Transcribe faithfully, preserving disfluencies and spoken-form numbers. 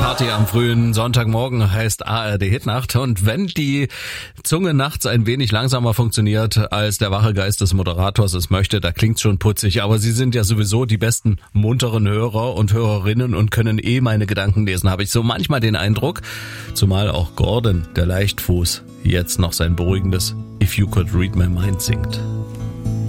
Party am frühen Sonntagmorgen heißt A R D Hitnacht. Und wenn die Zunge nachts ein wenig langsamer funktioniert, als der wache Geist des Moderators es möchte, da klingt's schon putzig. Aber Sie sind ja sowieso die besten munteren Hörer und Hörerinnen und können eh meine Gedanken lesen, habe ich so manchmal den Eindruck. Zumal auch Gordon, der Leichtfuß, jetzt noch sein beruhigendes If You Could Read My Mind singt.